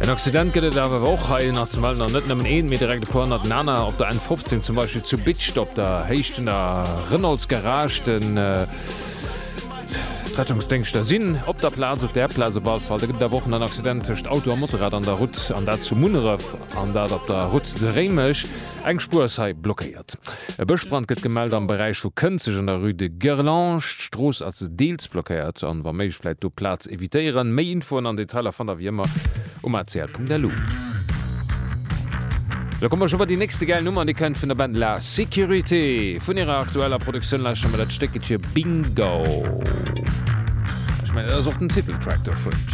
Ein Accident gëtt awer auch ha national net nemmmen 1 Me direkt Korner Nana op der N15 zum Beispiel zu Bitcht op der heichtener Reynolds-Garage den Rettungsdenkster sinn op der Platz op der Plazeball fall der wochen ein accidentecht Auto am Motorrad an der Rut an dat zu Munneref an dat op der Rut de Remech eng Spur sei blockiert. E Bëchbrand gëtt gemeld am Bereich vu Kënzeg an der Rue de Gerlange Stroos als Deels blockiert an war méichläit du Platz evitéieren méi Infoen an Detailer van der Wimmer RTL.lu. Da kommen wir schon bei die nächste geile Nummer, die kennt von der Band La Sécurité. Von ihrer aktueller Produktion lassen wir das Stückchen Bingo. Ich meine, das ist auch ein Titeltrack davon.